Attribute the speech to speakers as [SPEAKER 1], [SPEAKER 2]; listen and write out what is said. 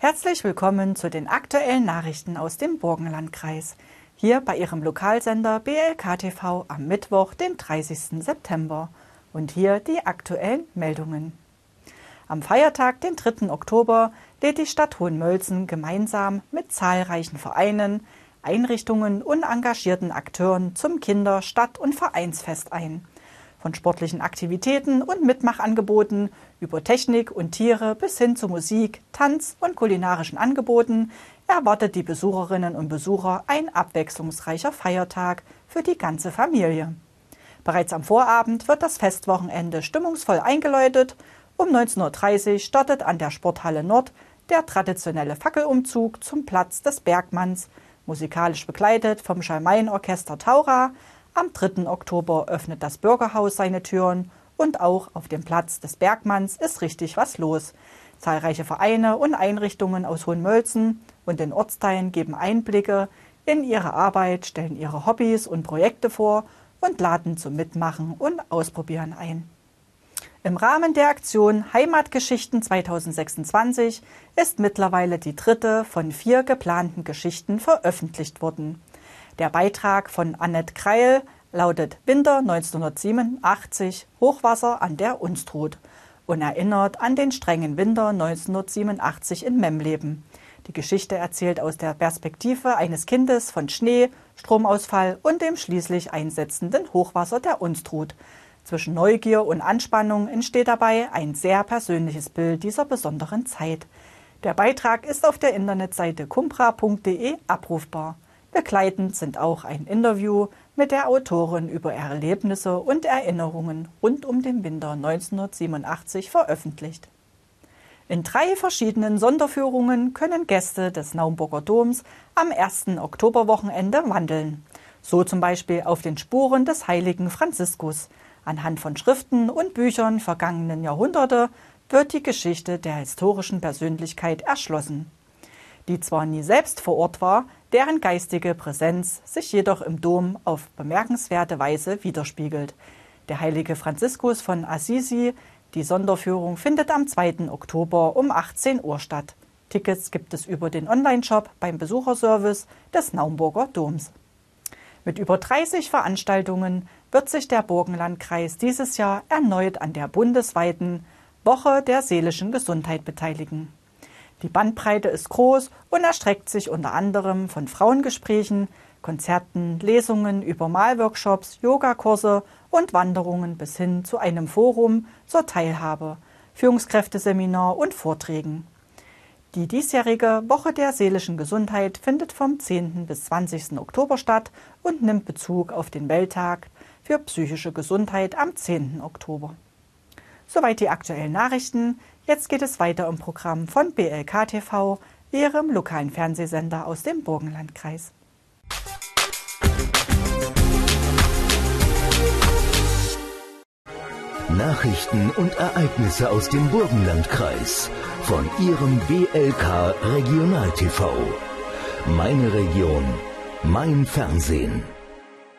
[SPEAKER 1] Herzlich willkommen zu den aktuellen Nachrichten aus dem Burgenlandkreis. Hier bei Ihrem Lokalsender BLK TV am Mittwoch, den 30. September. Und hier die aktuellen Meldungen. Am Feiertag, den 3. Oktober, lädt die Stadt Hohenmölzen gemeinsam mit zahlreichen Vereinen, Einrichtungen und engagierten Akteuren zum Kinder-, Stadt- und Vereinsfest ein. Von sportlichen Aktivitäten und Mitmachangeboten über Technik und Tiere bis hin zu Musik, Tanz und kulinarischen Angeboten erwartet die Besucherinnen und Besucher ein abwechslungsreicher Feiertag für die ganze Familie. Bereits am Vorabend wird das Festwochenende stimmungsvoll eingeläutet. Um 19:30 Uhr startet an der Sporthalle Nord der traditionelle Fackelumzug zum Platz des Bergmanns, musikalisch begleitet vom Schalmeienorchester Taura. Am 3. Oktober öffnet das Bürgerhaus seine Türen und auch auf dem Platz des Bergmanns ist richtig was los. Zahlreiche Vereine und Einrichtungen aus Hohenmölzen und den Ortsteilen geben Einblicke in ihre Arbeit, stellen ihre Hobbys und Projekte vor und laden zum Mitmachen und Ausprobieren ein. Im Rahmen der Aktion Heimatgeschichten 2026 ist mittlerweile die dritte von 4 geplanten Geschichten veröffentlicht worden. Der Beitrag von Annette Kreil lautet Winter 1987, Hochwasser an der Unstrut und erinnert an den strengen Winter 1987 in Memleben. Die Geschichte erzählt aus der Perspektive eines Kindes von Schnee, Stromausfall und dem schließlich einsetzenden Hochwasser der Unstrut. Zwischen Neugier und Anspannung entsteht dabei ein sehr persönliches Bild dieser besonderen Zeit. Der Beitrag ist auf der Internetseite kumbra.de abrufbar. Begleitend sind auch ein Interview mit der Autorin über ihre Erlebnisse und Erinnerungen rund um den Winter 1987 veröffentlicht. In 3 verschiedenen Sonderführungen können Gäste des Naumburger Doms am 1. Oktoberwochenende wandeln. So zum Beispiel auf den Spuren des heiligen Franziskus. Anhand von Schriften und Büchern vergangenen Jahrhunderte wird die Geschichte der historischen Persönlichkeit erschlossen, die zwar nie selbst vor Ort war, deren geistige Präsenz sich jedoch im Dom auf bemerkenswerte Weise widerspiegelt. Der heilige Franziskus von Assisi, die Sonderführung findet am 2. Oktober um 18 Uhr statt. Tickets gibt es über den Onlineshop beim Besucherservice des Naumburger Doms. Mit über 30 Veranstaltungen wird sich der Burgenlandkreis dieses Jahr erneut an der bundesweiten Woche der seelischen Gesundheit beteiligen. Die Bandbreite ist groß und erstreckt sich unter anderem von Frauengesprächen, Konzerten, Lesungen über Malworkshops, Yogakurse und Wanderungen bis hin zu einem Forum zur Teilhabe, Führungskräfteseminar und Vorträgen. Die diesjährige Woche der seelischen Gesundheit findet vom 10. bis 20. Oktober statt und nimmt Bezug auf den Welttag für psychische Gesundheit am 10. Oktober. Soweit die aktuellen Nachrichten. Jetzt geht es weiter im Programm von BLK TV, Ihrem lokalen Fernsehsender aus dem Burgenlandkreis.
[SPEAKER 2] Nachrichten und Ereignisse aus dem Burgenlandkreis von Ihrem BLK Regional TV. Meine Region, mein Fernsehen.